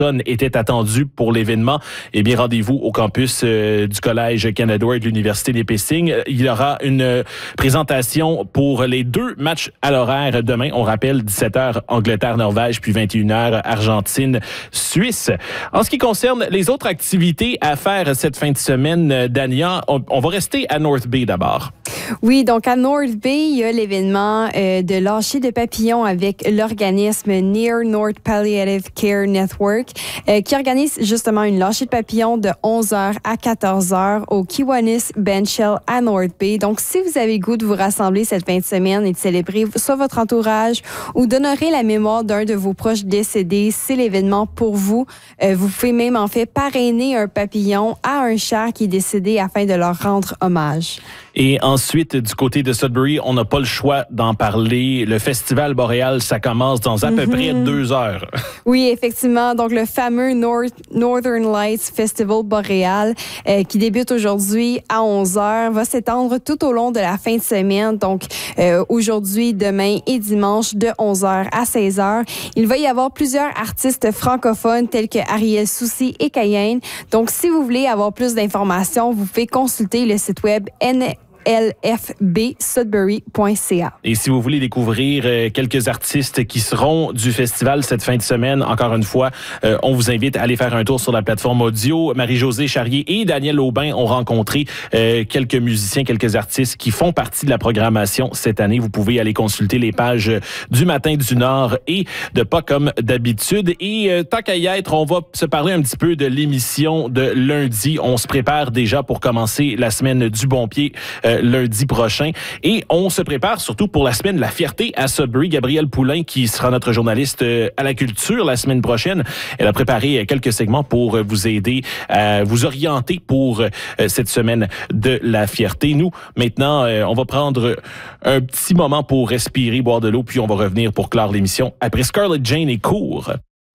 était attendu pour l'événement. Eh bien, rendez-vous au campus du Collège Canada et de l'Université des Pistings. Il y aura une présentation pour les 2 matchs à l'horaire demain. On rappelle 17h Angleterre-Norvège, puis 21h Argentine-Suisse. En ce qui concerne les autres activités à faire cette fin de semaine, Dania, on va rester à North Bay d'abord. Oui, donc à North Bay, il y a l'événement de lâcher de papillons avec l'organisme Near North Palliative Care Network qui organise justement une lâcher de papillons de 11h à 14h au Kiwanis Benchell à North Bay. Donc, si vous avez goût de vous rassembler cette fin de semaine et de célébrer soit votre entourage ou d'honorer la mémoire d'un de vos proches décédés, c'est l'événement pour vous. Vous pouvez même en fait parrainer un papillon à un chat qui est décédé afin de leur rendre hommage. Et ensuite, du côté de Sudbury, on n'a pas le choix d'en parler. Le Festival Boréal, ça commence dans à peu près 2 heures. Oui, effectivement. Donc, le fameux Northern Lights Festival Boréal qui débute aujourd'hui à 11h va s'étendre tout au long de la fin de semaine. Donc, aujourd'hui, demain et dimanche de 11h à 16h. Il va y avoir plusieurs artistes francophones tels que Ariel Soucy et Cayenne. Donc, si vous voulez avoir plus d'informations, vous pouvez consulter le site web lfbsudbury.ca. Et si vous voulez découvrir quelques artistes qui seront du festival cette fin de semaine, encore une fois, on vous invite à aller faire un tour sur la plateforme audio. Marie-Josée Charrier et Daniel Aubin ont rencontré quelques musiciens, quelques artistes qui font partie de la programmation cette année. Vous pouvez aller consulter les pages du Matin du Nord et de Pas comme d'habitude. Et tant qu'à y être, on va se parler un petit peu de l'émission de lundi. On se prépare déjà pour commencer la semaine du bon pied lundi prochain. Et on se prépare surtout pour la semaine de la fierté à Sudbury. Gabrielle Poulain, qui sera notre journaliste à la culture la semaine prochaine, elle a préparé quelques segments pour vous aider à vous orienter pour cette semaine de la fierté. Nous, maintenant, on va prendre un petit moment pour respirer, boire de l'eau, puis on va revenir pour clore l'émission après Scarlett Jane et Cours.